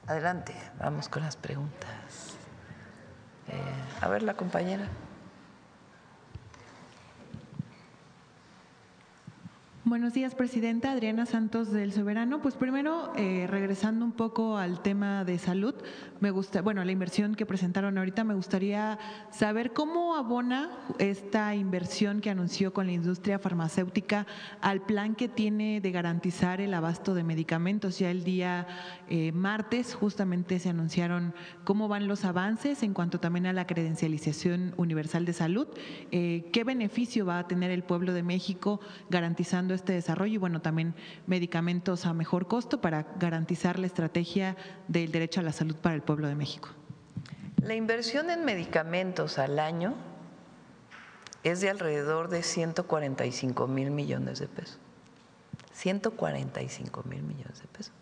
Adelante, vamos con las preguntas. A ver, la compañera. Buenos días, presidenta. Adriana Santos del Soberano. Pues primero, regresando un poco al tema de salud, la inversión que presentaron ahorita, me gustaría saber cómo abona esta inversión que anunció con la industria farmacéutica al plan que tiene de garantizar el abasto de medicamentos. Ya el día martes justamente se anunciaron cómo van los avances en cuanto también a la credencialización universal de salud. ¿Qué beneficio va a tener el pueblo de México garantizando este desarrollo y bueno, también medicamentos a mejor costo para garantizar la estrategia del derecho a la salud para el pueblo de México? La inversión en medicamentos al año es de alrededor de 145,000 millones de pesos. 145,000 millones de pesos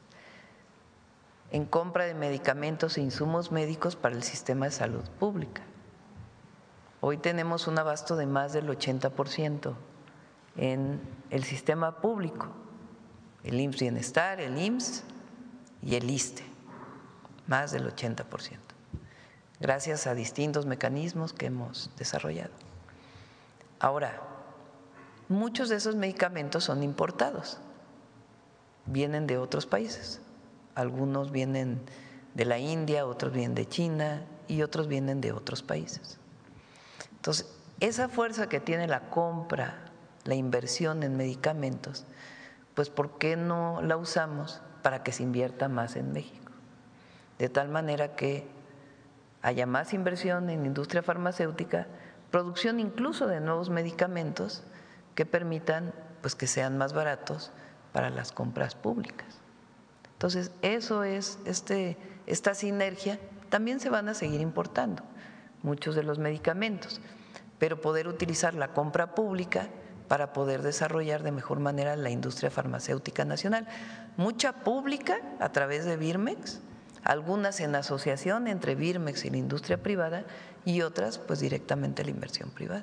en compra de medicamentos e insumos médicos para el sistema de salud pública. Hoy tenemos un abasto de más del 80% en el sistema público, el IMSS Bienestar, el IMSS y el ISSSTE, más del 80%, gracias a distintos mecanismos que hemos desarrollado. Ahora, muchos de esos medicamentos son importados, vienen de otros países, algunos vienen de la India, otros vienen de China y otros vienen de otros países. Entonces, esa fuerza que tiene la compra, la inversión en medicamentos, pues ¿por qué no la usamos para que se invierta más en México? De tal manera que haya más inversión en industria farmacéutica, producción incluso de nuevos medicamentos que permitan pues que sean más baratos para las compras públicas. Entonces, eso es esta sinergia. También se van a seguir importando muchos de los medicamentos, pero poder utilizar la compra pública para poder desarrollar de mejor manera la industria farmacéutica nacional. Mucha pública a través de Birmex, algunas en asociación entre Birmex y la industria privada y otras pues directamente la inversión privada.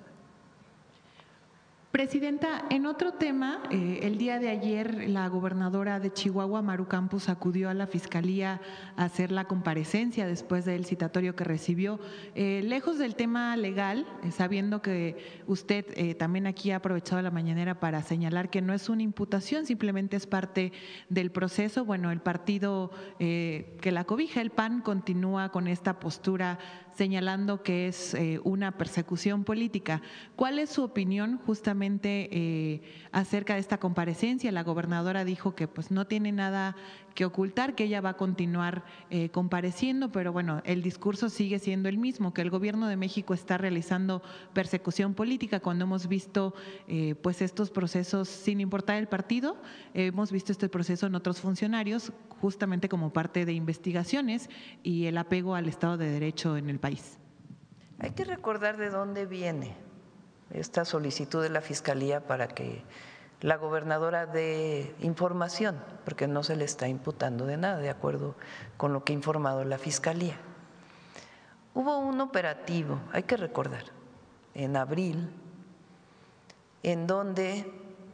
Presidenta, en otro tema, el día de ayer la gobernadora de Chihuahua, Maru Campos, acudió a la Fiscalía a hacer la comparecencia después del citatorio que recibió. Lejos del tema legal, sabiendo que usted también aquí ha aprovechado la mañanera para señalar que no es una imputación, simplemente es parte del proceso. Bueno, el partido que la cobija, el PAN, continúa con esta postura señalando que es una persecución política. ¿Cuál es su opinión justamente acerca de esta comparecencia? La gobernadora dijo que pues no tiene nada que ocultar, que ella va a continuar compareciendo, pero bueno, el discurso sigue siendo el mismo, que el gobierno de México está realizando persecución política cuando hemos visto pues estos procesos, sin importar el partido, hemos visto este proceso en otros funcionarios justamente como parte de investigaciones y el apego al Estado de Derecho en el país. Hay que recordar de dónde viene esta solicitud de la Fiscalía para que la gobernadora dé información, porque no se le está imputando de nada, de acuerdo con lo que ha informado la Fiscalía. Hubo un operativo, hay que recordar, en abril, en donde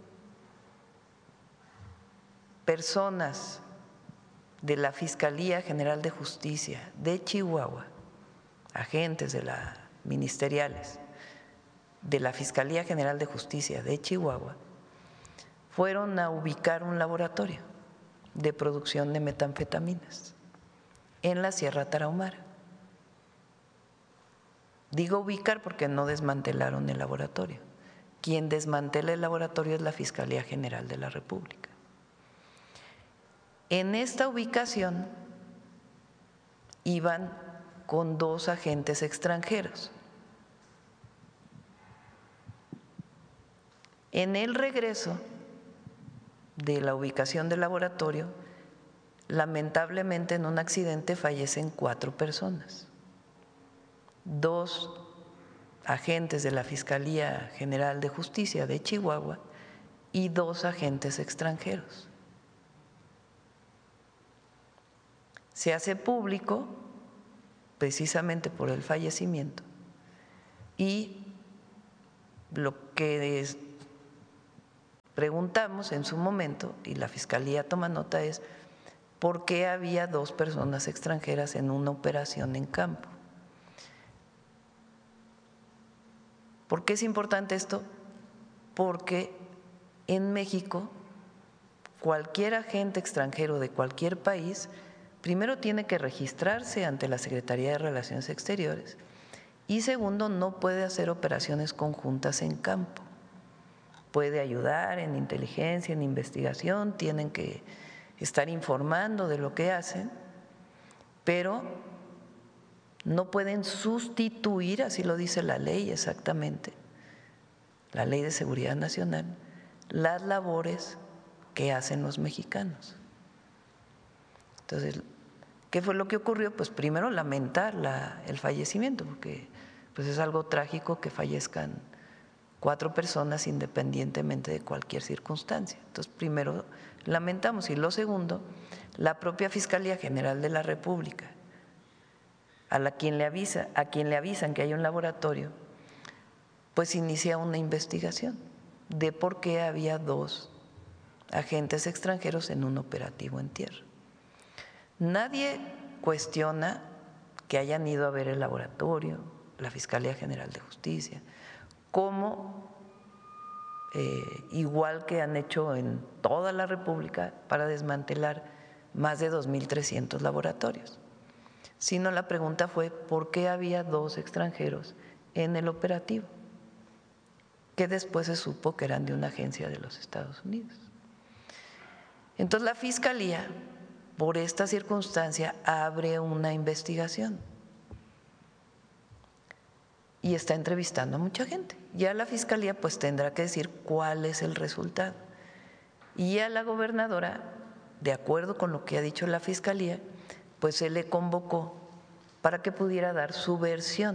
personas de la Fiscalía General de Justicia de Chihuahua, agentes de la ministeriales de la Fiscalía General de Justicia de Chihuahua, fueron a ubicar un laboratorio de producción de metanfetaminas en la Sierra Tarahumara. Digo ubicar porque no desmantelaron el laboratorio. Quien desmantela el laboratorio es la Fiscalía General de la República. En esta ubicación iban con 2 agentes extranjeros. En el regreso de la ubicación del laboratorio, lamentablemente en un accidente fallecen 4 personas. 2 agentes de la Fiscalía General de Justicia de Chihuahua y 2 agentes extranjeros. Se hace público precisamente por el fallecimiento y lo que preguntamos en su momento, y la Fiscalía toma nota, es por qué había 2 personas extranjeras en una operación en campo. ¿Por qué es importante esto? Porque en México cualquier agente extranjero de cualquier país primero tiene que registrarse ante la Secretaría de Relaciones Exteriores y segundo, no puede hacer operaciones conjuntas en campo. Puede ayudar en inteligencia, en investigación, tienen que estar informando de lo que hacen, pero no pueden sustituir, así lo dice la ley exactamente, la Ley de Seguridad Nacional, las labores que hacen los mexicanos. Entonces, ¿qué fue lo que ocurrió? Pues primero lamentar el fallecimiento, porque pues es algo trágico que fallezcan 4 personas independientemente de cualquier circunstancia. Entonces, primero lamentamos y lo segundo, la propia Fiscalía General de la República, a quien le avisan que hay un laboratorio, pues inicia una investigación de por qué había 2 agentes extranjeros en un operativo en tierra. Nadie cuestiona que hayan ido a ver el laboratorio, la Fiscalía General de Justicia, como igual que han hecho en toda la República para desmantelar más de 2.300 laboratorios, sino la pregunta fue ¿por qué había 2 extranjeros en el operativo? Que después se supo que eran de una agencia de los Estados Unidos. Entonces la Fiscalía, por esta circunstancia, abre una investigación y está entrevistando a mucha gente. Ya la Fiscalía pues tendrá que decir cuál es el resultado. Y a la gobernadora, de acuerdo con lo que ha dicho la Fiscalía, pues se le convocó para que pudiera dar su versión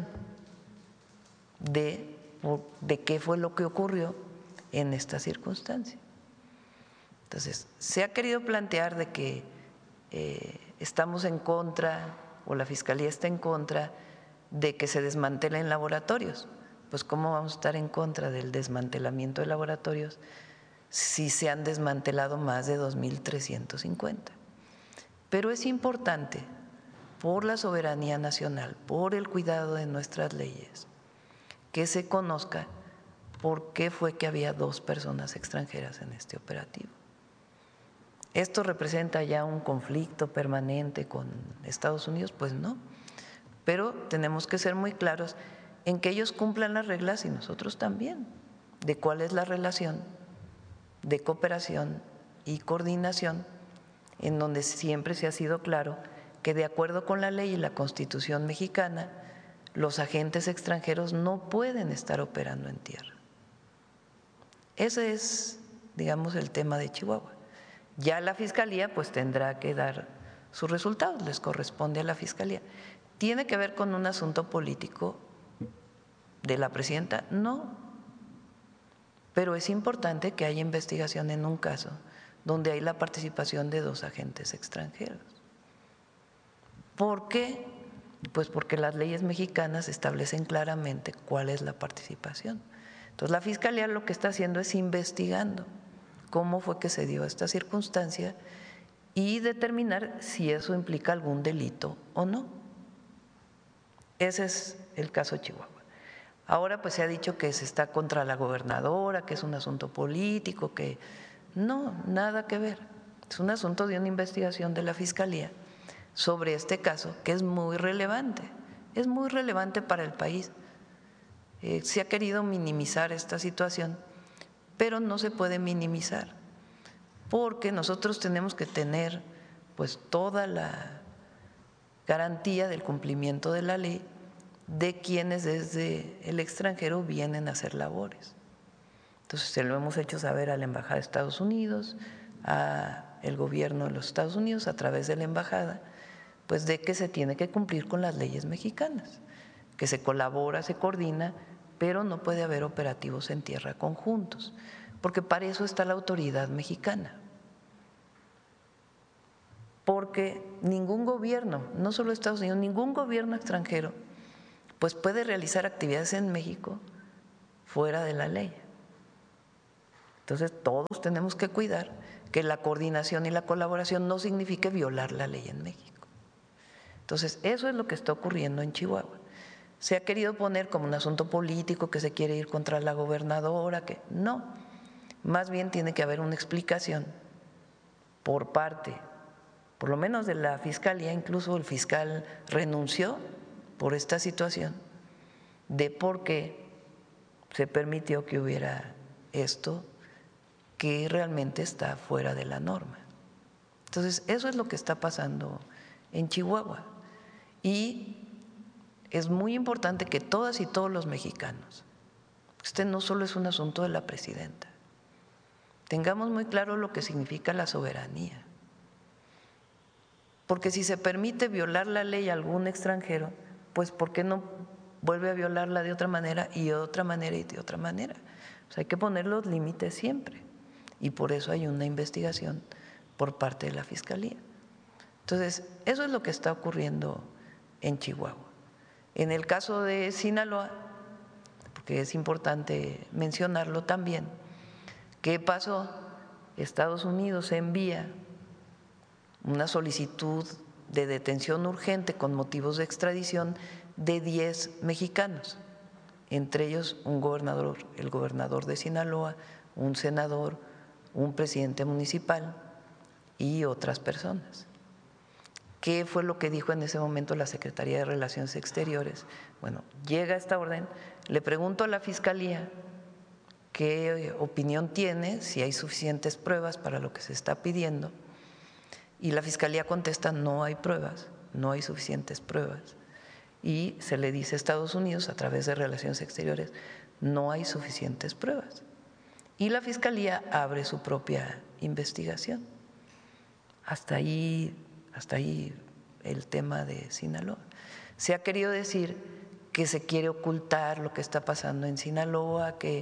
de qué fue lo que ocurrió en esta circunstancia. Entonces, se ha querido plantear de que estamos en contra, o la Fiscalía está en contra, de que se desmantelen laboratorios. Pues ¿cómo vamos a estar en contra del desmantelamiento de laboratorios si se han desmantelado más de 2.350? Pero es importante, por la soberanía nacional, por el cuidado de nuestras leyes, que se conozca por qué fue que había 2 personas extranjeras en este operativo. ¿Esto representa ya un conflicto permanente con Estados Unidos? Pues no, pero tenemos que ser muy claros en que ellos cumplan las reglas y nosotros también, de cuál es la relación de cooperación y coordinación, en donde siempre se ha sido claro que de acuerdo con la ley y la Constitución mexicana, los agentes extranjeros no pueden estar operando en tierra. Ese es, digamos, el tema de Chihuahua. Ya la Fiscalía pues tendrá que dar sus resultados, les corresponde a la Fiscalía. ¿Tiene que ver con un asunto político de la presidenta? No, pero es importante que haya investigación en un caso donde hay la participación de 2 agentes extranjeros. ¿Por qué? Pues porque las leyes mexicanas establecen claramente cuál es la participación. Entonces la Fiscalía lo que está haciendo es investigando cómo fue que se dio esta circunstancia y determinar si eso implica algún delito o no. Ese es el caso Chihuahua. Ahora pues se ha dicho que se está contra la gobernadora, que es un asunto político, que no, nada que ver. Es un asunto de una investigación de la Fiscalía sobre este caso que es muy relevante para el país. Se ha querido minimizar esta situación, pero no se puede minimizar, porque nosotros tenemos que tener pues toda la garantía del cumplimiento de la ley de quienes desde el extranjero vienen a hacer labores. Entonces se lo hemos hecho saber a la Embajada de Estados Unidos, al gobierno de los Estados Unidos a través de la embajada, pues de que se tiene que cumplir con las leyes mexicanas, que se colabora, se coordina, pero no puede haber operativos en tierra conjuntos, porque para eso está la autoridad mexicana. Porque ningún gobierno, no solo Estados Unidos, ningún gobierno extranjero, pues puede realizar actividades en México fuera de la ley. Entonces todos tenemos que cuidar que la coordinación y la colaboración no signifique violar la ley en México. Entonces, eso es lo que está ocurriendo en Chihuahua. Se ha querido poner como un asunto político, que se quiere ir contra la gobernadora, que no, más bien tiene que haber una explicación por parte, por lo menos de la Fiscalía. Incluso el fiscal renunció por esta situación de por qué se permitió que hubiera esto que realmente está fuera de la norma. Entonces, eso es lo que está pasando en Chihuahua. Y es muy importante que todas y todos los mexicanos, este no solo es un asunto de la presidenta, tengamos muy claro lo que significa la soberanía. Porque si se permite violar la ley a algún extranjero, pues ¿por qué no vuelve a violarla de otra manera y de otra manera y de otra manera? O sea, hay que poner los límites siempre, y por eso hay una investigación por parte de la Fiscalía. Entonces, eso es lo que está ocurriendo en Chihuahua. En el caso de Sinaloa, porque es importante mencionarlo también, ¿qué pasó? Estados Unidos envía una solicitud de detención urgente con motivos de extradición de 10 mexicanos, entre ellos un gobernador, el gobernador de Sinaloa, un senador, un presidente municipal y otras personas. ¿Qué fue lo que dijo en ese momento la Secretaría de Relaciones Exteriores? Bueno, llega esta orden, le pregunto a la Fiscalía qué opinión tiene, si hay suficientes pruebas para lo que se está pidiendo, y la Fiscalía contesta: no hay pruebas, no hay suficientes pruebas. Y se le dice a Estados Unidos a través de Relaciones Exteriores: no hay suficientes pruebas. Y la Fiscalía abre su propia investigación. Hasta ahí el tema de Sinaloa. Se ha querido decir que se quiere ocultar lo que está pasando en Sinaloa, que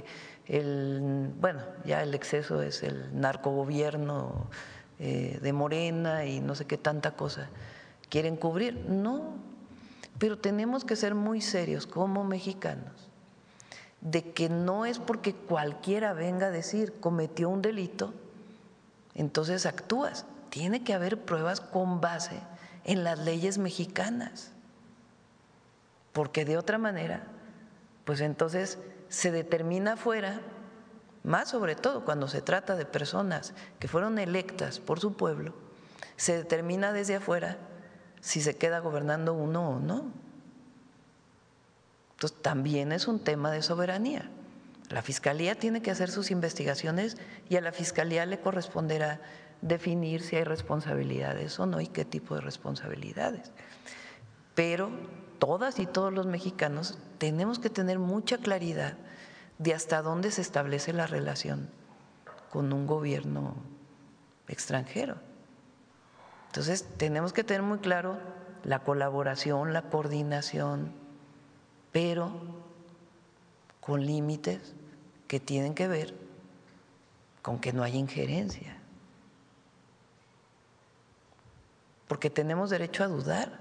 ya el exceso es el narcogobierno de Morena y no sé qué tanta cosa quieren cubrir. No, pero tenemos que ser muy serios como mexicanos de que no es porque cualquiera venga a decir cometió un delito, entonces actúas. Tiene que haber pruebas con base en las leyes mexicanas, porque de otra manera, pues entonces se determina afuera, más sobre todo cuando se trata de personas que fueron electas por su pueblo, se determina desde afuera si se queda gobernando uno o no. Entonces también es un tema de soberanía. La Fiscalía tiene que hacer sus investigaciones y a la Fiscalía le corresponderá definir si hay responsabilidades o no y qué tipo de responsabilidades. Pero todas y todos los mexicanos tenemos que tener mucha claridad de hasta dónde se establece la relación con un gobierno extranjero. Entonces tenemos que tener muy claro la colaboración, la coordinación, pero con límites que tienen que ver con que no haya injerencia, porque tenemos derecho a dudar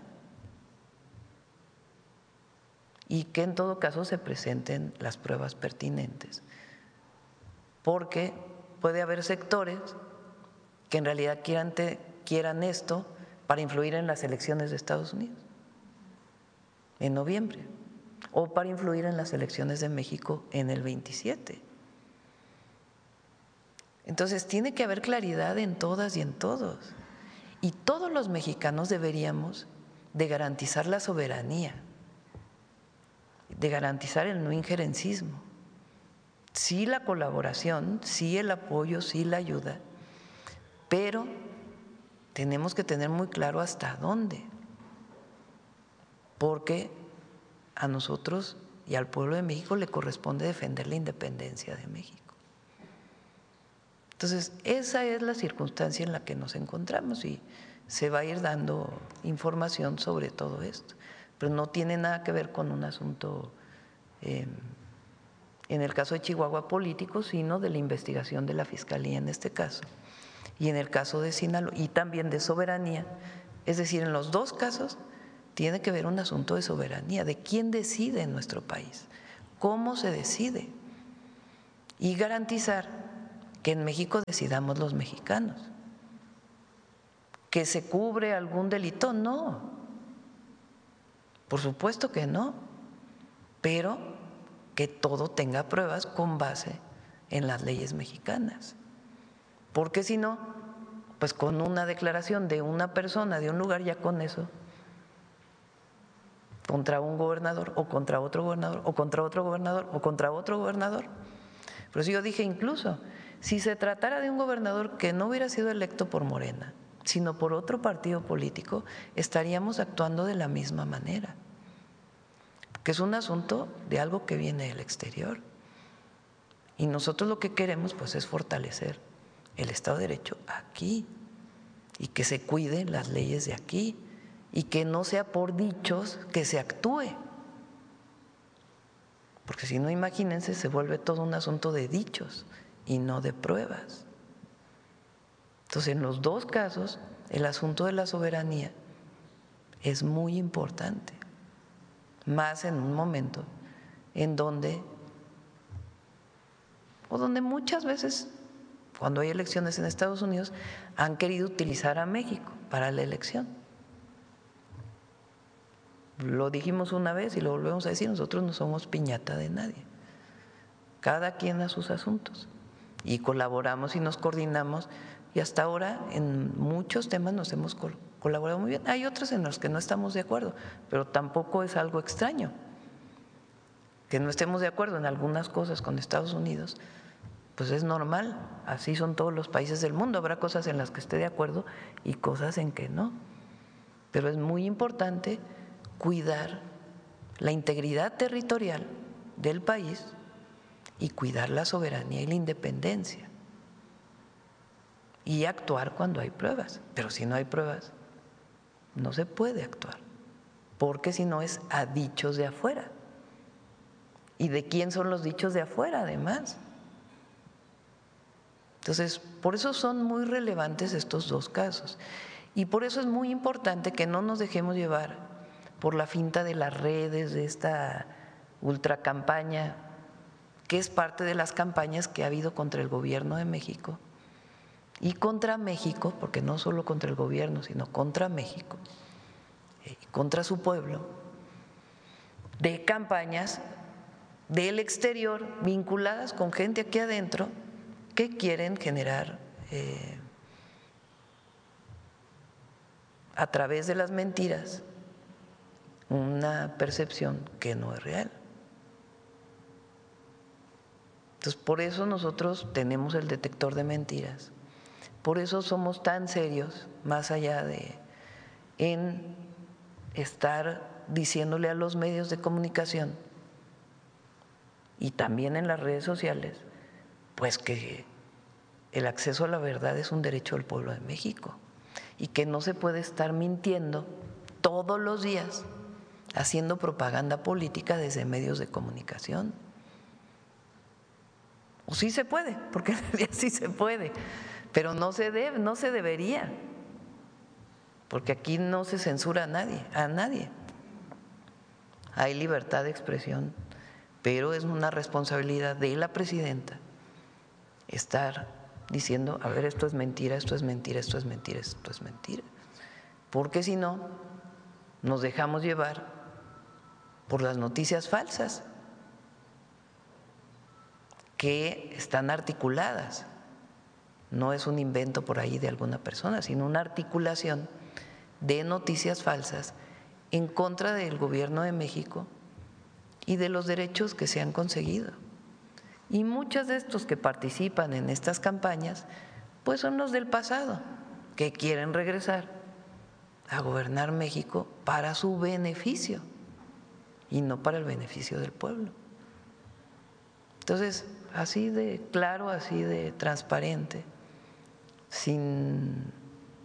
y que en todo caso se presenten las pruebas pertinentes, porque puede haber sectores que en realidad quieran esto para influir en las elecciones de Estados Unidos en noviembre o para influir en las elecciones de México en el 27. Entonces tiene que haber claridad en todas y en todos, y todos los mexicanos deberíamos de garantizar la soberanía, de garantizar el no injerencismo, sí la colaboración, sí el apoyo, sí la ayuda, pero tenemos que tener muy claro hasta dónde, porque a nosotros y al pueblo de México le corresponde defender la independencia de México. Entonces, esa es la circunstancia en la que nos encontramos y se va a ir dando información sobre todo esto, pero no tiene nada que ver con un asunto, en el caso de Chihuahua, político, sino de la investigación de la Fiscalía en este caso, y en el caso de Sinaloa, y también de soberanía. Es decir, en los dos casos tiene que ver un asunto de soberanía, de quién decide en nuestro país, cómo se decide, y garantizar que en México decidamos los mexicanos. ¿Que se cubre algún delito? No, por supuesto que no, pero que todo tenga pruebas con base en las leyes mexicanas, porque si no, pues con una declaración de una persona de un lugar, ya con eso, contra un gobernador o contra otro gobernador o contra otro gobernador o contra otro gobernador. Por eso yo dije, incluso si se tratara de un gobernador que no hubiera sido electo por Morena, sino por otro partido político, estaríamos actuando de la misma manera, que es un asunto de algo que viene del exterior. Y nosotros lo que queremos pues es fortalecer el Estado de Derecho aquí y que se cuiden las leyes de aquí y que no sea por dichos que se actúe. Porque si no, imagínense, se vuelve todo un asunto de dichos y no de pruebas. Entonces, en los dos casos, el asunto de la soberanía es muy importante, más en un momento en donde muchas veces, cuando hay elecciones en Estados Unidos, han querido utilizar a México para la elección. Lo dijimos una vez y lo volvemos a decir, nosotros no somos piñata de nadie, cada quien a sus asuntos, y colaboramos y nos coordinamos, y hasta ahora en muchos temas nos hemos colaborado muy bien. Hay otros en los que no estamos de acuerdo, pero tampoco es algo extraño que no estemos de acuerdo en algunas cosas con Estados Unidos, pues es normal, así son todos los países del mundo, habrá cosas en las que esté de acuerdo y cosas en que no, pero es muy importante cuidar la integridad territorial del país y cuidar la soberanía y la independencia y actuar cuando hay pruebas, pero si no hay pruebas no se puede actuar, porque si no es a dichos de afuera. ¿Y de quién son los dichos de afuera además? Entonces, por eso son muy relevantes estos dos casos y por eso es muy importante que no nos dejemos llevar por la finta de las redes, de esta ultracampaña, que es parte de las campañas que ha habido contra el gobierno de México y contra México, porque no solo contra el gobierno, sino contra México y contra su pueblo, de campañas del exterior vinculadas con gente aquí adentro que quieren generar a través de las mentiras una percepción que no es real. Entonces, por eso nosotros tenemos el detector de mentiras, por eso somos tan serios, más allá de en estar diciéndole a los medios de comunicación y también en las redes sociales, pues que el acceso a la verdad es un derecho del pueblo de México y que no se puede estar mintiendo todos los días haciendo propaganda política desde medios de comunicación. O sí se puede, porque en realidad sí se puede, pero no se debe, no se debería, porque aquí no se censura a nadie. Hay libertad de expresión, pero es una responsabilidad de la presidenta estar diciendo, a ver, esto es mentira, esto es mentira, esto es mentira, esto es mentira, porque si no, nos dejamos llevar por las noticias falsas que están articuladas, no es un invento por ahí de alguna persona, sino una articulación de noticias falsas en contra del gobierno de México y de los derechos que se han conseguido. Y muchos de estos que participan en estas campañas, pues son los del pasado, que quieren regresar a gobernar México para su beneficio y no para el beneficio del pueblo. Entonces, así de claro, así de transparente, sin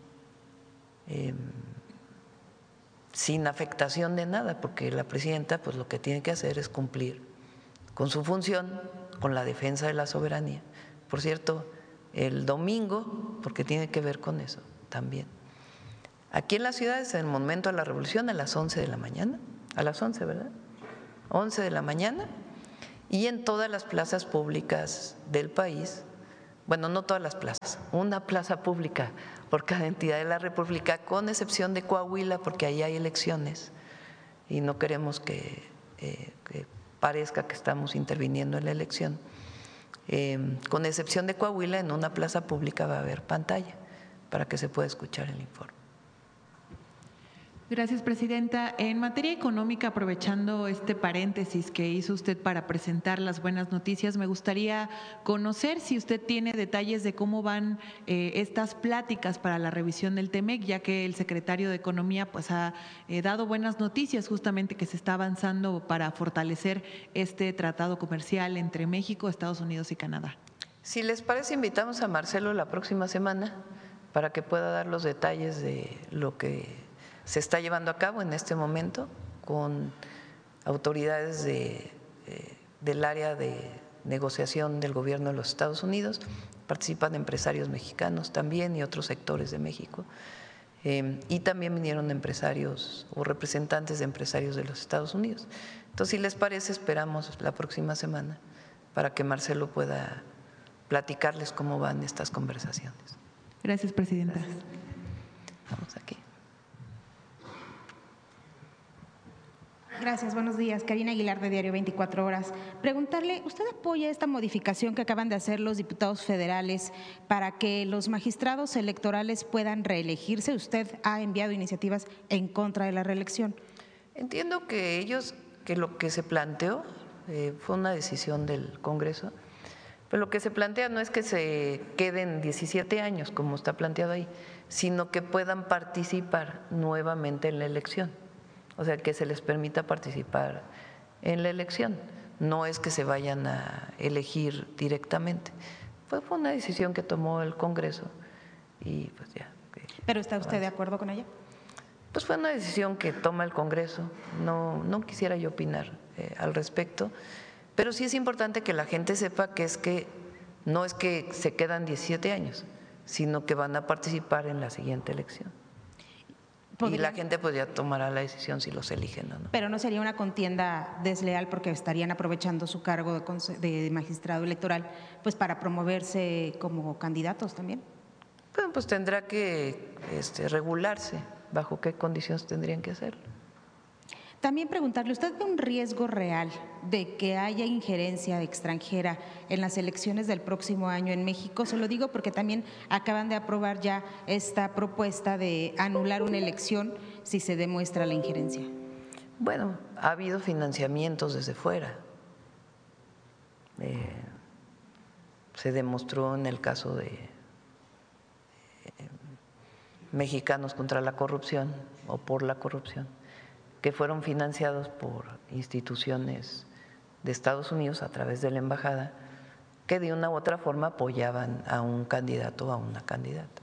afectación de nada, porque la presidenta pues lo que tiene que hacer es cumplir con su función, con la defensa de la soberanía. Por cierto, el domingo, porque tiene que ver con eso también, aquí en la ciudad es el Monumento a la Revolución a las 11 de la mañana, a las 11, ¿verdad? 11 de la mañana, y en todas las plazas públicas del país bueno, no todas las plazas, una plaza pública por cada entidad de la República, con excepción de Coahuila, porque ahí hay elecciones y no queremos que parezca que estamos interviniendo en la elección. Con excepción de Coahuila, en una plaza pública va a haber pantalla para que se pueda escuchar el informe. Gracias, presidenta. En materia económica, aprovechando este paréntesis que hizo usted para presentar las buenas noticias, me gustaría conocer si usted tiene detalles de cómo van estas pláticas para la revisión del TEMEC, ya que el secretario de Economía pues ha dado buenas noticias justamente que se está avanzando para fortalecer este tratado comercial entre México, Estados Unidos y Canadá. Si les parece, invitamos a Marcelo la próxima semana para que pueda dar los detalles de lo que se está llevando a cabo en este momento con autoridades del área de negociación del gobierno de los Estados Unidos. Participan empresarios mexicanos también y otros sectores de México. Y también vinieron empresarios o representantes de empresarios de los Estados Unidos. Entonces, si les parece, esperamos la próxima semana para que Marcelo pueda platicarles cómo van estas conversaciones. Gracias, presidenta. Gracias. Vamos aquí. Gracias, buenos días. Karina Aguilar, de Diario 24 Horas. Preguntarle, ¿usted apoya esta modificación que acaban de hacer los diputados federales para que los magistrados electorales puedan reelegirse? ¿Usted ha enviado iniciativas en contra de la reelección? Entiendo que lo que se planteó fue una decisión del Congreso, pero lo que se plantea no es que se queden 17 años, como está planteado ahí, sino que puedan participar nuevamente en la elección. O sea, que se les permita participar en la elección, no es que se vayan a elegir directamente. Fue una decisión que tomó el Congreso y pues ya. ¿Pero está usted de acuerdo con ella? Pues fue una decisión que toma el Congreso, no quisiera yo opinar al respecto, pero sí es importante que la gente sepa que no es que se quedan 17 años, sino que van a participar en la siguiente elección. Y la gente pues ya tomará la decisión si los eligen o no. Pero no sería una contienda desleal porque estarían aprovechando su cargo de magistrado electoral pues para promoverse como candidatos también. Bueno, pues tendrá que regularse bajo qué condiciones tendrían que hacerlo. También preguntarle, ¿usted ve un riesgo real de que haya injerencia extranjera en las elecciones del próximo año en México? Se lo digo porque también acaban de aprobar ya esta propuesta de anular una elección si se demuestra la injerencia. Bueno, ha habido financiamientos desde fuera. Se demostró en el caso de Mexicanos contra la Corrupción o por la corrupción, que fueron financiados por instituciones de Estados Unidos a través de la embajada, que de una u otra forma apoyaban a un candidato o a una candidata.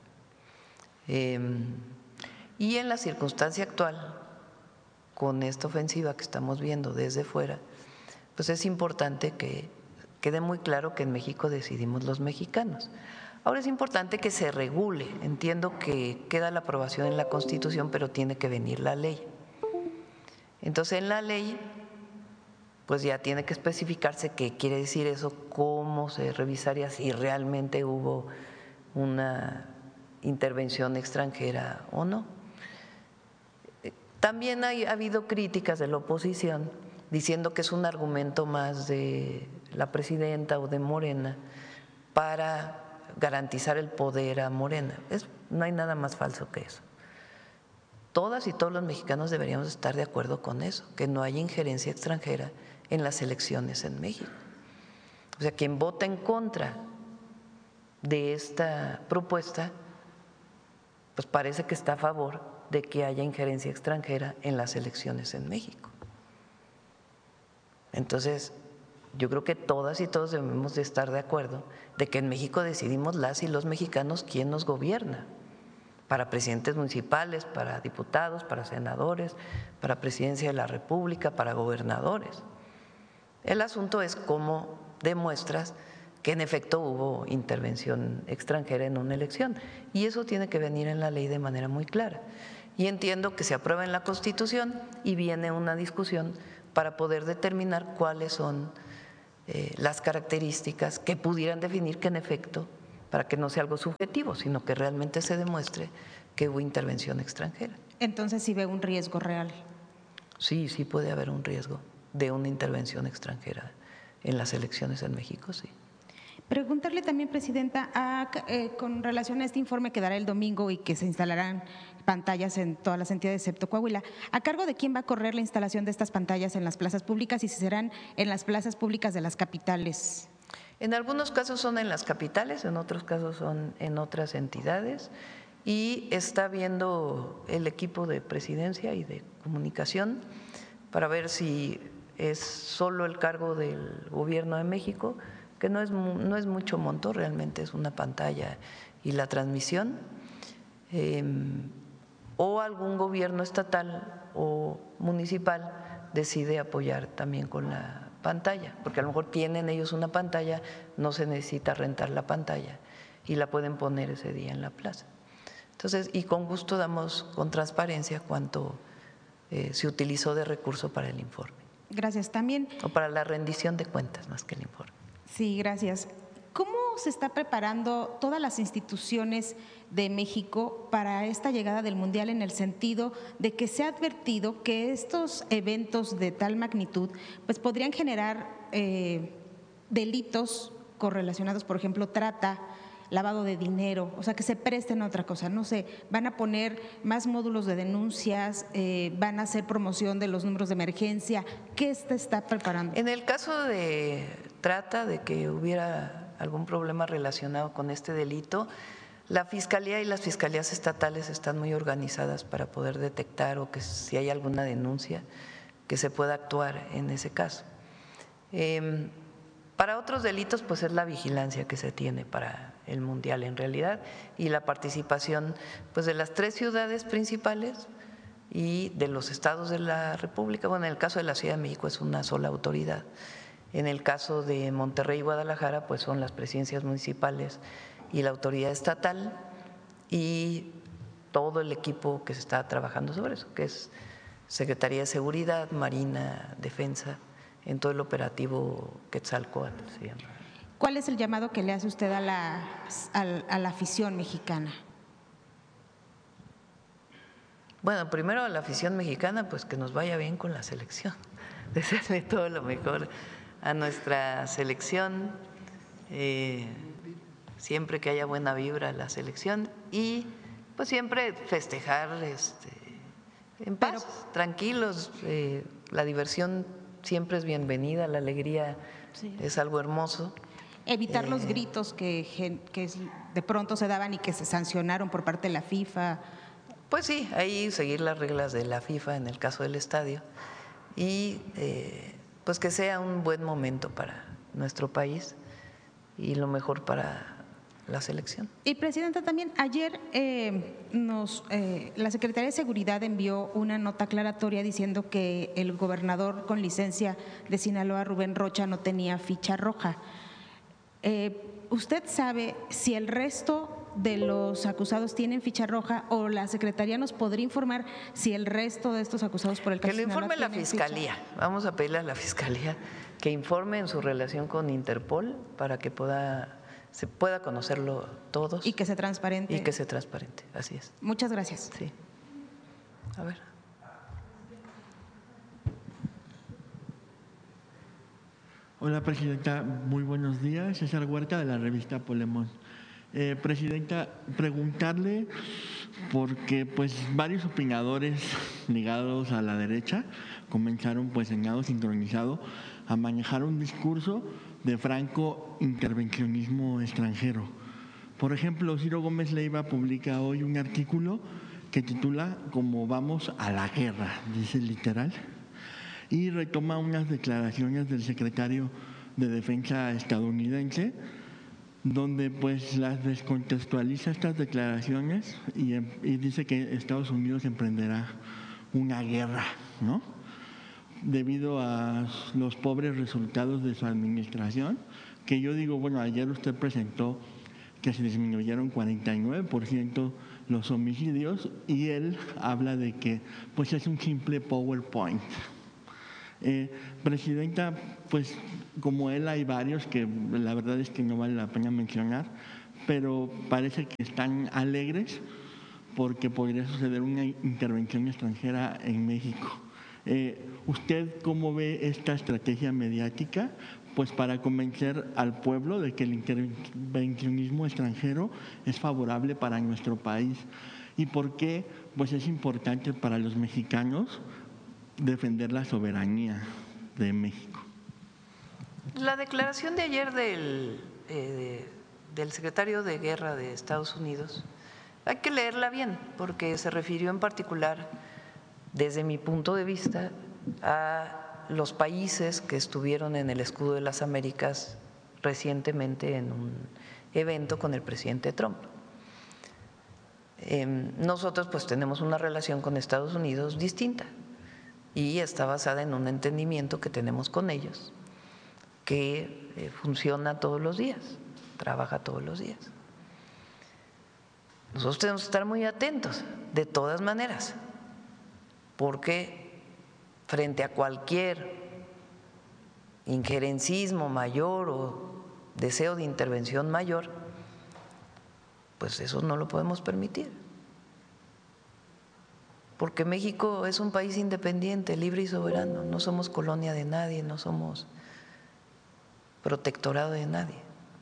Y en la circunstancia actual, con esta ofensiva que estamos viendo desde fuera, pues es importante que quede muy claro que en México decidimos los mexicanos. Ahora es importante que se regule. Entiendo que queda la aprobación en la Constitución, pero tiene que venir la ley. Entonces, en la ley, pues ya tiene que especificarse qué quiere decir eso, cómo se revisaría si realmente hubo una intervención extranjera o no. También ha habido críticas de la oposición diciendo que es un argumento más de la presidenta o de Morena para garantizar el poder a Morena. No hay nada más falso que eso. Todas y todos los mexicanos deberíamos estar de acuerdo con eso, que no haya injerencia extranjera en las elecciones en México. O sea, quien vota en contra de esta propuesta, pues parece que está a favor de que haya injerencia extranjera en las elecciones en México. Entonces, yo creo que todas y todos debemos de estar de acuerdo de que en México decidimos las y los mexicanos quién nos gobierna. Para presidentes municipales, para diputados, para senadores, para presidencia de la República, para gobernadores. El asunto es cómo demuestras que en efecto hubo intervención extranjera en una elección, y eso tiene que venir en la ley de manera muy clara. Y entiendo que se aprueba en la Constitución y viene una discusión para poder determinar cuáles son las características que pudieran definir que en efecto para que no sea algo subjetivo, sino que realmente se demuestre que hubo intervención extranjera. Entonces, ¿sí ve un riesgo real? Sí, sí puede haber un riesgo de una intervención extranjera en las elecciones en México, sí. Preguntarle también, Presidenta, con relación a este informe que dará el domingo y que se instalarán pantallas en todas las entidades excepto Coahuila, ¿a cargo de quién va a correr la instalación de estas pantallas en las plazas públicas y si serán en las plazas públicas de las capitales? En algunos casos son en las capitales, en otros casos son en otras entidades y está viendo el equipo de presidencia y de comunicación para ver si es solo el cargo del Gobierno de México, que no es mucho monto, realmente es una pantalla y la transmisión, o algún gobierno estatal o municipal decide apoyar también con la pantalla, porque a lo mejor tienen ellos una pantalla, no se necesita rentar la pantalla y la pueden poner ese día en la plaza. Entonces, y con gusto damos con transparencia cuánto se utilizó de recurso para el informe. Gracias. También. O para la rendición de cuentas más que el informe. Sí, gracias. ¿Cómo se está preparando todas las instituciones de México para esta llegada del Mundial, en el sentido de que se ha advertido que estos eventos de tal magnitud pues podrían generar delitos correlacionados, por ejemplo, trata, lavado de dinero, o sea, que se presten a otra cosa? No sé, van a poner más módulos de denuncias, van a hacer promoción de los números de emergencia. ¿Qué se está preparando? En el caso de trata, de que hubiera algún problema relacionado con este delito, la Fiscalía y las Fiscalías estatales están muy organizadas para poder detectar o que si hay alguna denuncia que se pueda actuar en ese caso. Para otros delitos, pues es la vigilancia que se tiene para el Mundial en realidad y la participación pues de las 3 ciudades principales y de los estados de la República. Bueno, en el caso de la Ciudad de México es una sola autoridad. En el caso de Monterrey y Guadalajara, pues son las presidencias municipales y la autoridad estatal y todo el equipo que se está trabajando sobre eso, que es Secretaría de Seguridad, Marina, Defensa, en todo el operativo Quetzalcóatl se llama. ¿Cuál es el llamado que le hace usted a la afición mexicana? Bueno, primero a la afición mexicana, pues que nos vaya bien con la selección, desearle todo lo mejor a nuestra selección, siempre que haya buena vibra a la selección y pues siempre festejar en paz, tranquilos, la diversión siempre es bienvenida, la alegría es algo hermoso. Evitar los gritos que de pronto se daban y que se sancionaron por parte de la FIFA. Pues sí, ahí seguir las reglas de la FIFA en el caso del estadio y pues que sea un buen momento para nuestro país y lo mejor para la selección. Y Presidenta, también ayer la Secretaría de Seguridad envió una nota aclaratoria diciendo que el gobernador con licencia de Sinaloa, Rubén Rocha, no tenía ficha roja. ¿Usted sabe si el resto de los acusados tienen ficha roja o la Secretaría nos podría informar si el resto de estos acusados por el caso que lo informe la Fiscalía? Ficha? Vamos a pedirle a la Fiscalía que informe en su relación con Interpol para que se pueda conocerlo todos. Y que sea transparente. Y que sea transparente, así es. Muchas gracias. Sí. A ver. Hola, Presidenta, muy buenos días. César Huerta, de la revista Polemón. Presidenta, preguntarle, porque pues varios opinadores ligados a la derecha comenzaron pues en lado sincronizado a manejar un discurso de franco intervencionismo extranjero. Por ejemplo, Ciro Gómez Leiva publica hoy un artículo que titula "Como vamos a la guerra", dice literal, y retoma unas declaraciones del secretario de Defensa estadounidense, donde pues las descontextualiza estas declaraciones y dice que Estados Unidos emprenderá una guerra, ¿no?, debido a los pobres resultados de su administración, que yo digo, bueno, ayer usted presentó que se disminuyeron 49% los homicidios y él habla de que pues es un simple PowerPoint. Presidenta, pues como él hay varios que la verdad es que no vale la pena mencionar, pero parece que están alegres porque podría suceder una intervención extranjera en México. ¿Usted cómo ve esta estrategia mediática pues para convencer al pueblo de que el intervencionismo extranjero es favorable para nuestro país? ¿Y por qué pues es importante para los mexicanos defender la soberanía de México? La declaración de ayer del secretario de Guerra de Estados Unidos, hay que leerla bien, porque se refirió en particular, desde mi punto de vista, a los países que estuvieron en el Escudo de las Américas recientemente en un evento con el presidente Trump. Nosotros pues tenemos una relación con Estados Unidos distinta y está basada en un entendimiento que tenemos con ellos, que funciona todos los días, trabaja todos los días. Nosotros tenemos que estar muy atentos, de todas maneras, porque frente a cualquier injerencismo mayor o deseo de intervención mayor, pues eso no lo podemos permitir. Porque México es un país independiente, libre y soberano, no somos colonia de nadie, no somos protectorado de nadie.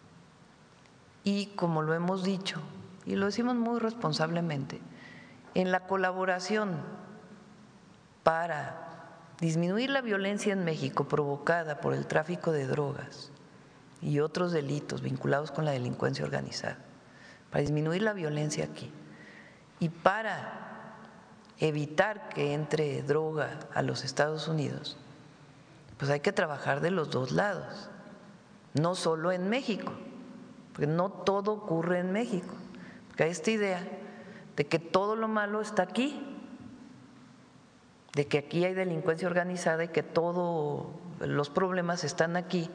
Y como lo hemos dicho, y lo decimos muy responsablemente, en la colaboración para disminuir la violencia en México provocada por el tráfico de drogas y otros delitos vinculados con la delincuencia organizada, para disminuir la violencia aquí y para evitar que entre droga a los Estados Unidos, pues hay que trabajar de los dos lados, no solo en México, porque no todo ocurre en México, porque hay esta idea de que todo lo malo está aquí, de que aquí hay delincuencia organizada y que todos los problemas están aquí,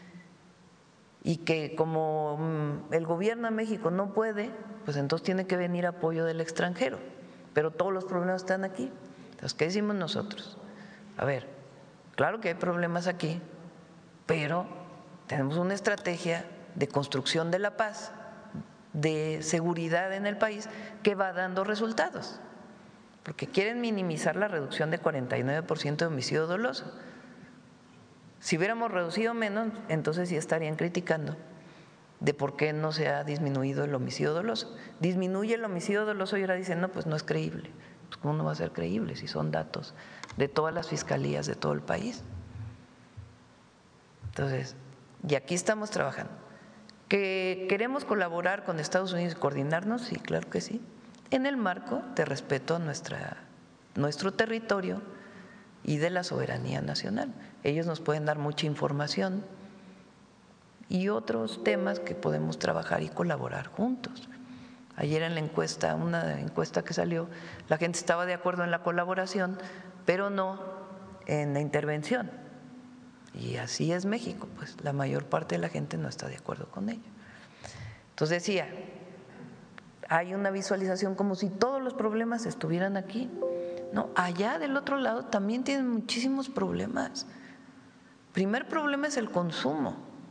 y que como el gobierno de México no puede, pues entonces tiene que venir apoyo del extranjero, pero todos los problemas están aquí. Entonces, ¿qué decimos nosotros? A ver, claro que hay problemas aquí, pero tenemos una estrategia de construcción de la paz, de seguridad en el país que va dando resultados, porque quieren minimizar la reducción de 49% de homicidio doloso. Si hubiéramos reducido menos, entonces sí estarían criticando de por qué no se ha disminuido el homicidio doloso. Disminuye el homicidio doloso y ahora dicen, no, pues no es creíble. Pues ¿cómo no va a ser creíble si son datos de todas las fiscalías de todo el país? Entonces, y aquí estamos trabajando. ¿Que queremos colaborar con Estados Unidos y coordinarnos? Sí, claro que sí, en el marco de respeto a nuestro territorio y de la soberanía nacional. Ellos nos pueden dar mucha información y otros temas que podemos trabajar y colaborar juntos. Ayer en la encuesta, una encuesta que salió, la gente estaba de acuerdo en la colaboración, pero no en la intervención. Y así es México, pues la mayor parte de la gente no está de acuerdo con ello. Entonces decía, hay una visualización como si todos los problemas estuvieran aquí. No, allá del otro lado también tienen muchísimos problemas. Primer problema es el consumo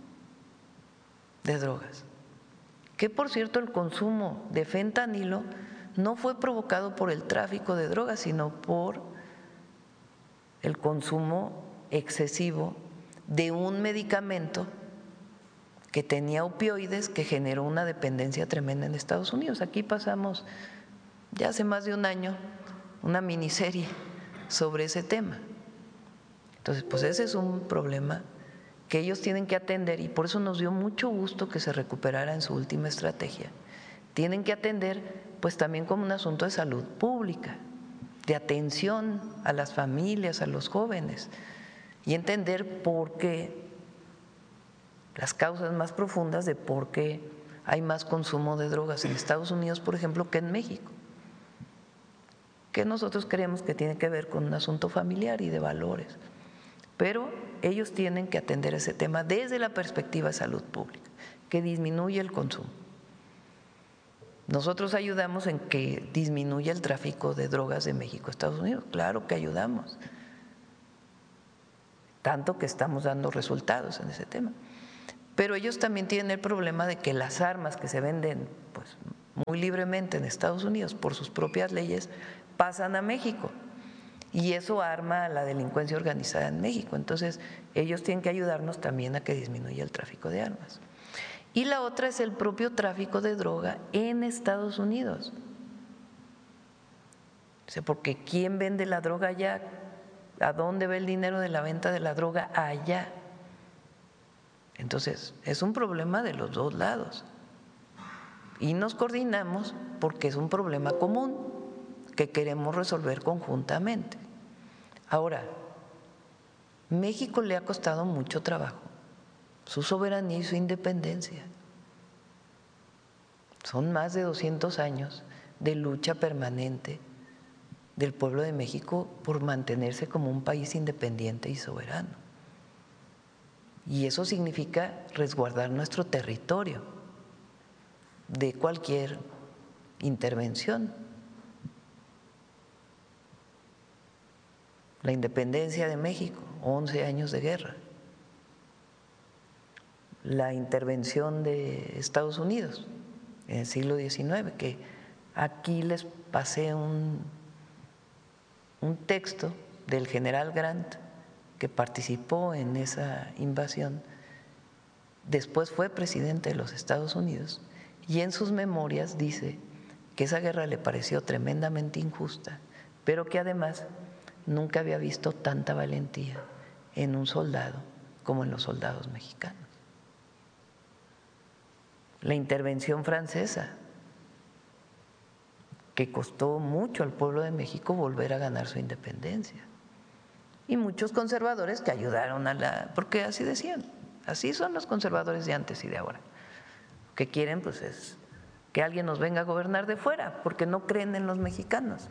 de drogas, que por cierto el consumo de fentanilo no fue provocado por el tráfico de drogas, sino por el consumo excesivo de un medicamento que tenía opioides que generó una dependencia tremenda en Estados Unidos. Aquí pasamos ya hace más de un año una miniserie sobre ese tema. Entonces, pues ese es un problema que ellos tienen que atender y por eso nos dio mucho gusto que se recuperara en su última estrategia. Tienen que atender pues también como un asunto de salud pública, de atención a las familias, a los jóvenes y entender por qué, las causas más profundas de por qué hay más consumo de drogas en Estados Unidos, por ejemplo, que en México, que nosotros creemos que tiene que ver con un asunto familiar y de valores, pero ellos tienen que atender ese tema desde la perspectiva de salud pública, que disminuye el consumo. Nosotros ayudamos en que disminuya el tráfico de drogas de México a Estados Unidos, claro que ayudamos, tanto que estamos dando resultados en ese tema. Pero ellos también tienen el problema de que las armas que se venden pues, muy libremente en Estados Unidos por sus propias leyes pasan a México y eso arma a la delincuencia organizada en México. Entonces ellos tienen que ayudarnos también a que disminuya el tráfico de armas. Y la otra es el propio tráfico de droga en Estados Unidos. O sea, porque ¿quién vende la droga allá? ¿A dónde va el dinero de la venta de la droga? Allá. Entonces, es un problema de los dos lados. Y nos coordinamos porque es un problema común que queremos resolver conjuntamente. Ahora, México le ha costado mucho trabajo su soberanía y su independencia. Son más de 200 años de lucha permanente del pueblo de México por mantenerse como un país independiente y soberano. Y eso significa resguardar nuestro territorio de cualquier intervención. La independencia de México, 11 años de guerra. La intervención de Estados Unidos en el siglo XIX, que aquí les pasé un texto del general Grant que participó en esa invasión, después fue presidente de los Estados Unidos y en sus memorias dice que esa guerra le pareció tremendamente injusta, pero que además nunca había visto tanta valentía en un soldado como en los soldados mexicanos. La intervención francesa, que costó mucho al pueblo de México volver a ganar su independencia. Y muchos conservadores que ayudaron porque así decían, así son los conservadores de antes y de ahora. Lo que quieren pues es que alguien nos venga a gobernar de fuera, porque no creen en los mexicanos,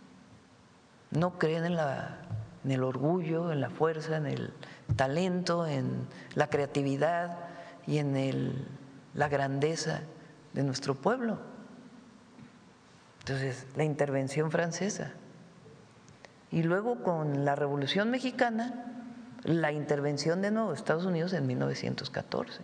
no creen en el orgullo, en la fuerza, en el talento, en la creatividad y en la grandeza de nuestro pueblo. Entonces, la intervención francesa. Y luego con la Revolución Mexicana, la intervención de nuevo de Estados Unidos en 1914,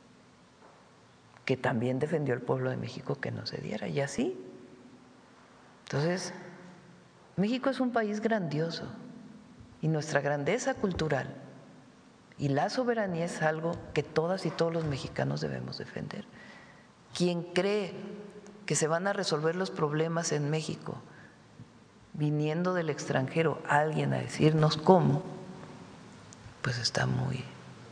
que también defendió al pueblo de México que no se diera, y así. Entonces, México es un país grandioso y nuestra grandeza cultural y la soberanía es algo que todas y todos los mexicanos debemos defender. Quien cree que se van a resolver los problemas en México viniendo del extranjero alguien a decirnos cómo, pues está muy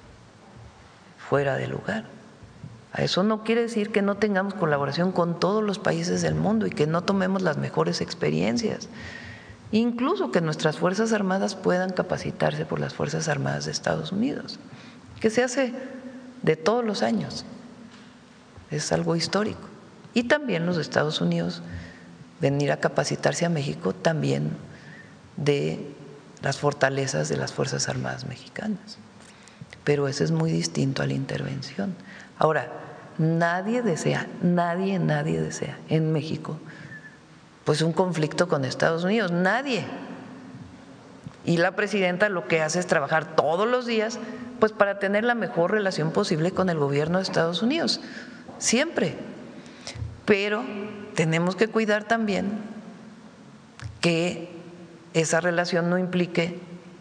fuera de lugar. Eso no quiere decir que no tengamos colaboración con todos los países del mundo y que no tomemos las mejores experiencias, incluso que nuestras Fuerzas Armadas puedan capacitarse por las Fuerzas Armadas de Estados Unidos, que se hace de todos los años, es algo histórico. Y también los Estados Unidos venir a capacitarse a México también de las fortalezas de las Fuerzas Armadas mexicanas. Pero eso es muy distinto a la intervención. Ahora, nadie desea en México pues un conflicto con Estados Unidos, nadie. Y la presidenta lo que hace es trabajar todos los días pues para tener la mejor relación posible con el gobierno de Estados Unidos, siempre. Pero tenemos que cuidar también que esa relación no implique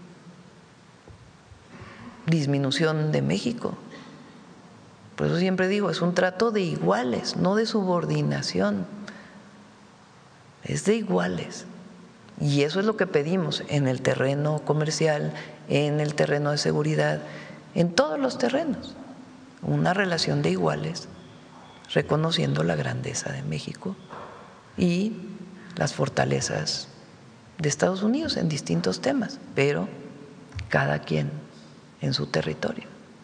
disminución de México. Por eso siempre digo, es un trato de iguales, no de subordinación, es de iguales. Y eso es lo que pedimos en el terreno comercial, en el terreno de seguridad, en todos los terrenos, una relación de iguales, reconociendo la grandeza de México y las fortalezas de Estados Unidos en distintos temas, pero cada quien en su territorio.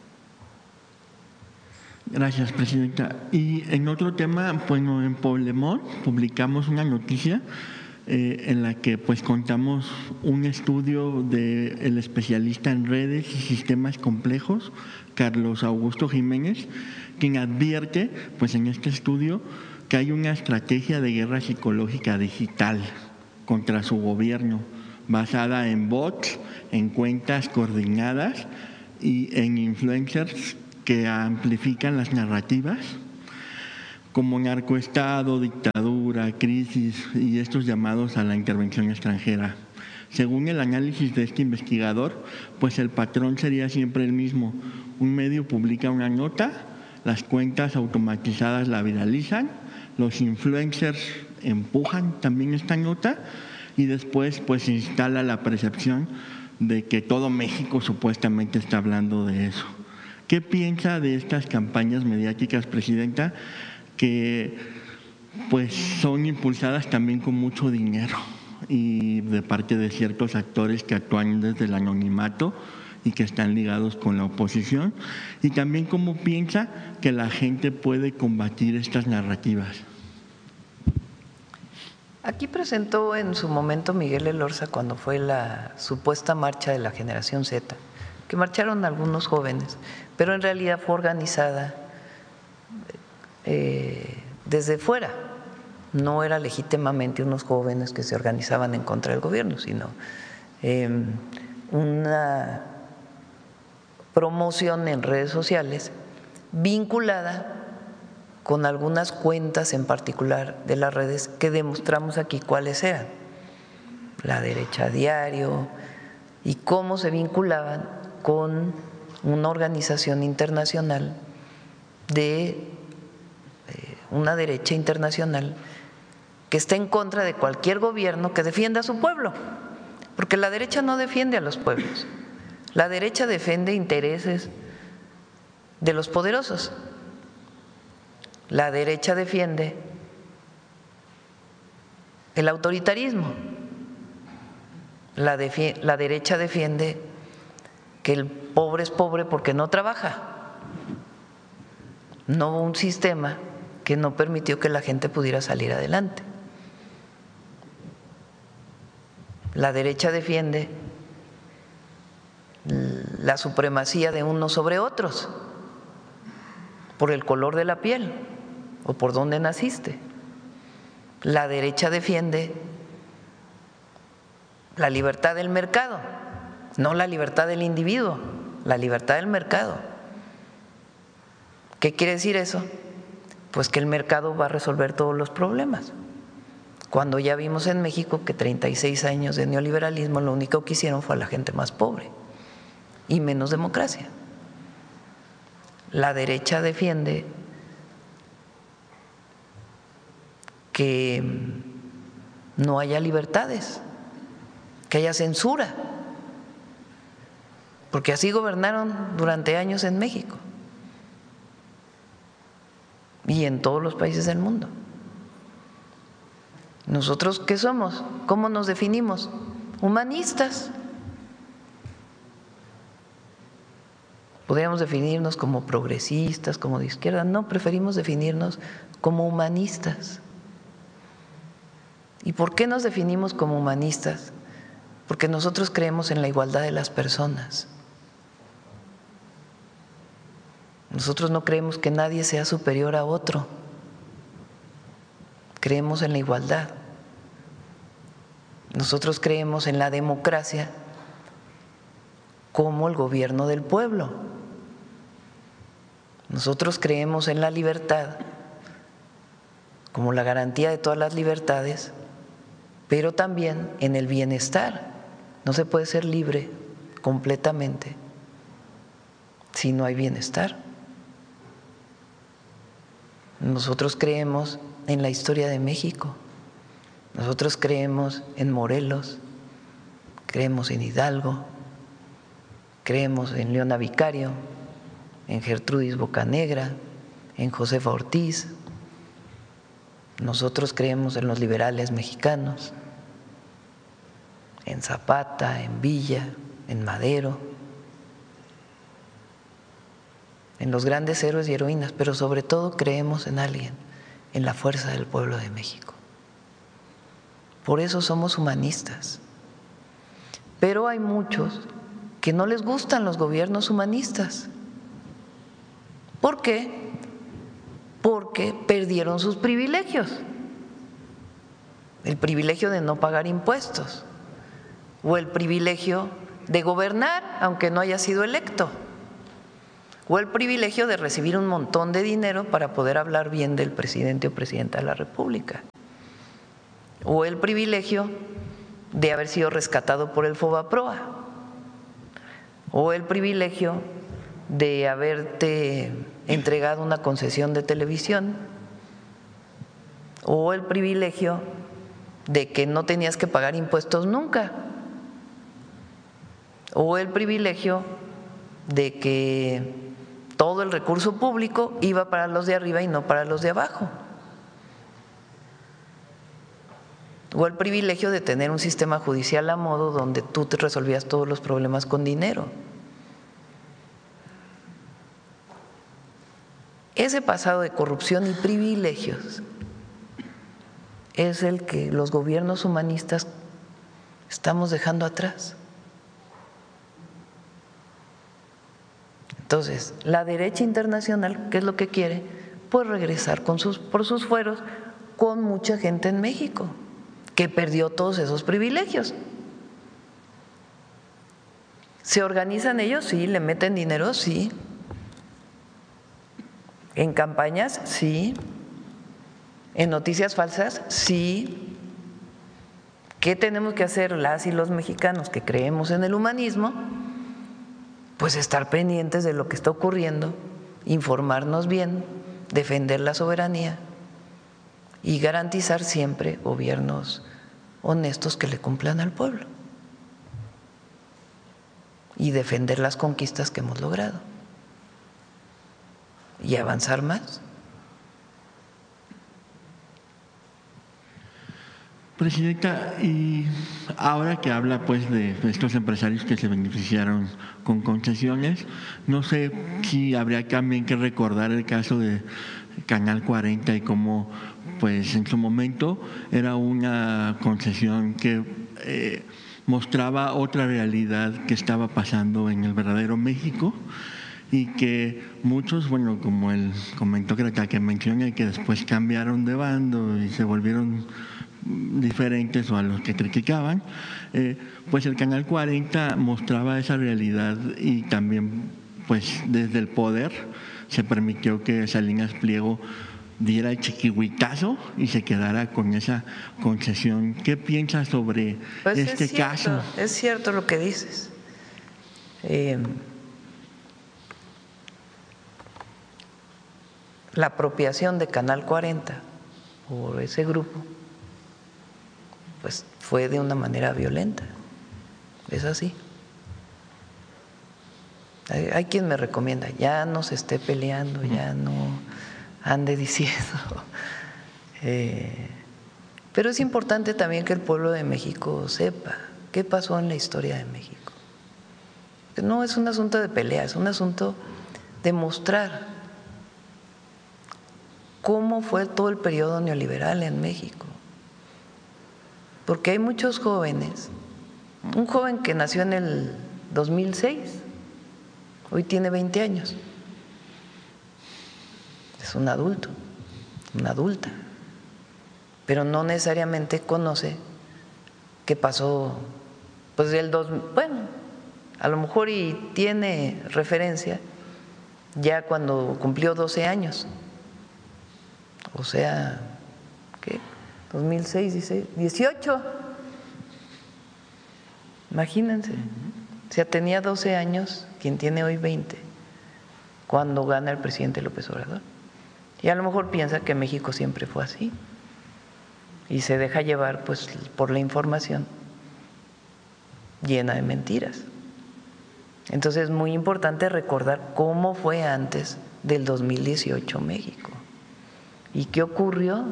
Gracias, presidenta. Y en otro tema, bueno, en Polemón publicamos una noticia en la que pues contamos un estudio del especialista en redes y sistemas complejos, Carlos Augusto Jiménez, quien advierte pues en este estudio que hay una estrategia de guerra psicológica digital contra su gobierno basada en bots, en cuentas coordinadas y en influencers que amplifican las narrativas como narcoestado, dictadura, crisis y estos llamados a la intervención extranjera. Según el análisis de este investigador, pues el patrón sería siempre el mismo. Un medio publica una nota, las cuentas automatizadas la viralizan, los influencers empujan también esta nota y después pues se instala la percepción de que todo México supuestamente está hablando de eso. ¿Qué piensa de estas campañas mediáticas, Presidenta, que pues son impulsadas también con mucho dinero y de parte de ciertos actores que actúan desde el anonimato y que están ligados con la oposición? Y también cómo piensa que la gente puede combatir estas narrativas. Aquí presentó en su momento Miguel Elorza cuando fue la supuesta marcha de la generación Z, que marcharon algunos jóvenes, pero en realidad fue organizada desde fuera. No era legítimamente unos jóvenes que se organizaban en contra del gobierno, sino una promoción en redes sociales vinculada con algunas cuentas en particular de las redes que demostramos aquí cuáles eran, La Derecha Diario, y cómo se vinculaban con una organización internacional de una derecha internacional que está en contra de cualquier gobierno que defienda a su pueblo, porque la derecha no defiende a los pueblos, la derecha defiende intereses de los poderosos, la derecha defiende el autoritarismo, la derecha defiende que el pobre es pobre porque no trabaja, no un sistema que no permitió que la gente pudiera salir adelante. La derecha defiende la supremacía de unos sobre otros por el color de la piel o por dónde naciste. La derecha defiende la libertad del mercado, no la libertad del individuo, la libertad del mercado. ¿Qué quiere decir eso? Pues que el mercado va a resolver todos los problemas. Cuando ya vimos en México que 36 años de neoliberalismo lo único que hicieron fue a la gente más pobre y menos democracia. La derecha defiende que no haya libertades, que haya censura, porque así gobernaron durante años en México y en todos los países del mundo. ¿Nosotros qué somos? ¿Cómo nos definimos? Humanistas. Podríamos definirnos como progresistas, como de izquierda. No, preferimos definirnos como humanistas. ¿Y por qué nos definimos como humanistas? Porque nosotros creemos en la igualdad de las personas. Nosotros no creemos que nadie sea superior a otro. Creemos en la igualdad. Nosotros creemos en la democracia como el gobierno del pueblo. Nosotros creemos en la libertad como la garantía de todas las libertades, pero también en el bienestar. No se puede ser libre completamente si no hay bienestar. Nosotros creemos en la historia de México, nosotros creemos en Morelos, creemos en Hidalgo, creemos en Leona Vicario, en Gertrudis Bocanegra, en Josefa Ortiz. Nosotros creemos en los liberales mexicanos, en Zapata, en Villa, en Madero, en los grandes héroes y heroínas, pero sobre todo creemos en alguien, en la fuerza del pueblo de México. Por eso somos humanistas. Pero hay muchos que no les gustan los gobiernos humanistas. ¿Por qué? Porque perdieron sus privilegios. El privilegio de no pagar impuestos o el privilegio de gobernar aunque no haya sido electo o el privilegio de recibir un montón de dinero para poder hablar bien del presidente o presidenta de la República, o el privilegio de haber sido rescatado por el Fobaproa, o el privilegio de haberte entregado una concesión de televisión, o el privilegio de que no tenías que pagar impuestos nunca, o el privilegio de que todo el recurso público iba para los de arriba y no para los de abajo, o el privilegio de tener un sistema judicial a modo donde tú te resolvías todos los problemas con dinero. Ese pasado de corrupción y privilegios es el que los gobiernos humanistas estamos dejando atrás. Entonces, la derecha internacional, ¿qué es lo que quiere? Pues regresar por sus fueros con mucha gente en México que perdió todos esos privilegios. ¿Se organizan ellos? Sí. ¿Le meten dinero? Sí. ¿En campañas? Sí. ¿En noticias falsas? Sí. ¿Qué tenemos que hacer las y los mexicanos que creemos en el humanismo? Pues estar pendientes de lo que está ocurriendo, informarnos bien, defender la soberanía y garantizar siempre gobiernos honestos que le cumplan al pueblo y defender las conquistas que hemos logrado y avanzar más. Presidenta, y ahora que habla pues de estos empresarios que se beneficiaron con concesiones, no sé si habría también que recordar el caso de Canal 40 y cómo pues en su momento era una concesión que mostraba otra realidad que estaba pasando en el verdadero México y que muchos, bueno, como el comentócrata que mencioné, que después cambiaron de bando y se volvieron diferentes o a los que criticaban, pues el Canal 40 mostraba esa realidad y también pues desde el poder se permitió que Salinas Pliego diera el chiquihuitazo y se quedara con esa concesión. ¿Qué piensas sobre pues este caso? Es cierto lo que dices. La apropiación de Canal 40 por ese grupo pues fue de una manera violenta, es así. Hay quien me recomienda, ya no se esté peleando, ya no ande diciendo. Pero es importante también que el pueblo de México sepa qué pasó en la historia de México. No es un asunto de pelea, es un asunto de mostrar cómo fue todo el periodo neoliberal en México. Porque hay muchos jóvenes, un joven que nació en el 2006, hoy tiene 20 años, es un adulto, una adulta, pero no necesariamente conoce qué pasó, pues bueno, a lo mejor y tiene referencia ya cuando cumplió 12 años, o sea, ¿qué? 2006, 16, 18, imagínense, o sea, tenía 12 años, quien tiene hoy 20, cuando gana el presidente López Obrador. Y a lo mejor piensa que México siempre fue así y se deja llevar pues por la información llena de mentiras. Entonces es muy importante recordar cómo fue antes del 2018 México y qué ocurrió.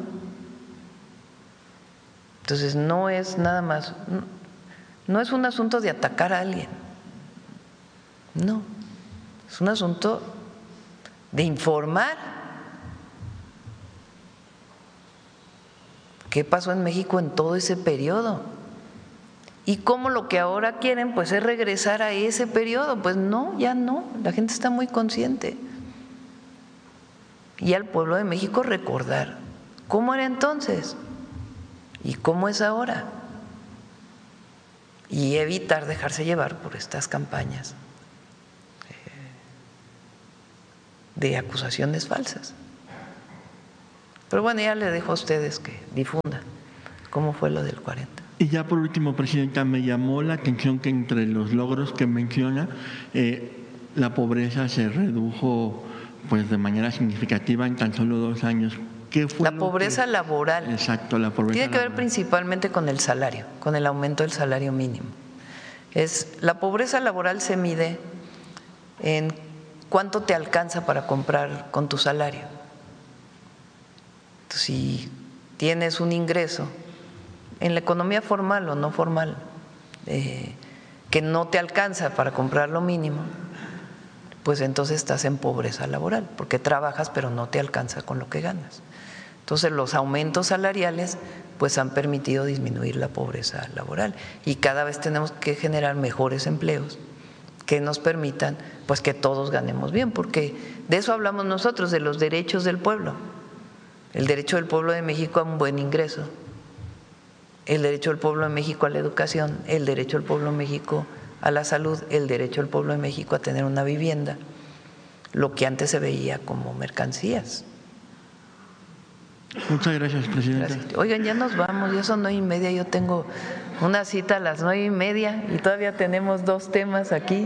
Entonces no es nada más, no es un asunto de atacar a alguien, no, es un asunto de informar qué pasó en México en todo ese periodo y cómo lo que ahora quieren pues es regresar a ese periodo. Pues no, ya no, la gente está muy consciente. Y al pueblo de México recordar cómo era entonces y cómo es ahora, y evitar dejarse llevar por estas campañas de acusaciones falsas. Pero bueno, ya le dejo a ustedes que difundan cómo fue lo del 40. Y ya por último, Presidenta, me llamó la atención que entre los logros que menciona, la pobreza se redujo pues de manera significativa en tan solo 2 años. ¿Qué fue la pobreza laboral? Exacto, la pobreza tiene que ver laboral. principalmente con el salario, con el aumento del salario mínimo. La pobreza laboral se mide en cuánto te alcanza para comprar con tu salario. Entonces, si tienes un ingreso en la economía formal o no formal que no te alcanza para comprar lo mínimo, pues entonces estás en pobreza laboral, porque trabajas pero no te alcanza con lo que ganas. Entonces los aumentos salariales pues han permitido disminuir la pobreza laboral y cada vez tenemos que generar mejores empleos que nos permitan pues que todos ganemos bien, porque de eso hablamos nosotros, de los derechos del pueblo. El derecho del pueblo de México a un buen ingreso, el derecho del pueblo de México a la educación, el derecho del pueblo de México a la salud, el derecho del pueblo de México a tener una vivienda, lo que antes se veía como mercancías. Muchas gracias, Presidenta. Gracias. Oigan, ya nos vamos, ya son 9:30, yo tengo una cita a las 9:30 y todavía tenemos 2 temas aquí.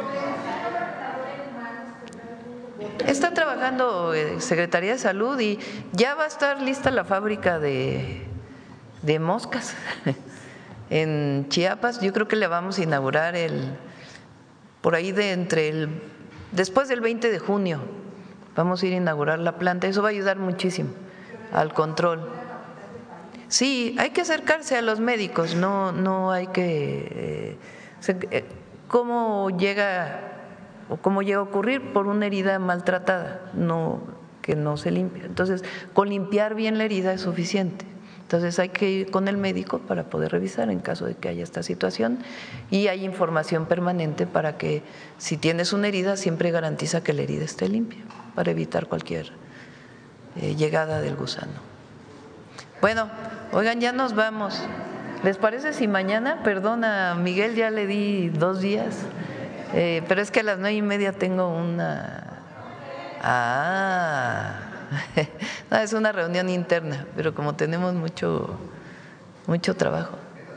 Está trabajando Secretaría de Salud y ya va a estar lista la fábrica de moscas en Chiapas. Yo creo que la vamos a inaugurar por ahí después del 20 de junio. Vamos a ir a inaugurar la planta, eso va a ayudar muchísimo al control. Sí, hay que acercarse a los médicos, no hay que… ¿Cómo llega a ocurrir? Por una herida maltratada, que no se limpia. Entonces, con limpiar bien la herida es suficiente. Entonces hay que ir con el médico para poder revisar en caso de que haya esta situación y hay información permanente para que si tienes una herida siempre garantiza que la herida esté limpia para evitar cualquier llegada del gusano. Bueno, oigan, ya nos vamos. ¿Les parece si mañana? Perdona, Miguel, ya le di 2 días, pero es que a las 9:30 tengo una… No, es una reunión interna, pero como tenemos mucho trabajo.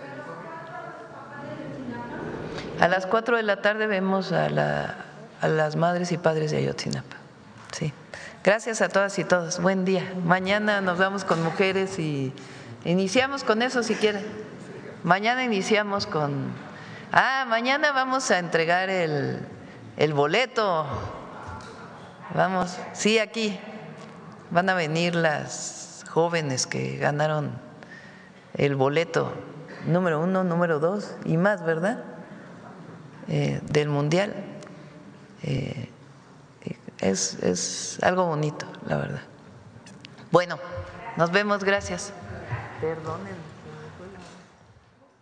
A las 4 de la tarde vemos a las madres y padres de Ayotzinapa. Sí. Gracias a todas y todos. Buen día. Mañana nos vamos con mujeres y iniciamos con eso si quieren. Mañana iniciamos con… mañana vamos a entregar el boleto. Vamos, sí, aquí. Van a venir las jóvenes que ganaron el boleto número 1, número 2 y más, ¿verdad? Del Mundial. Es algo bonito, la verdad. Bueno, nos vemos, gracias. Perdónenme.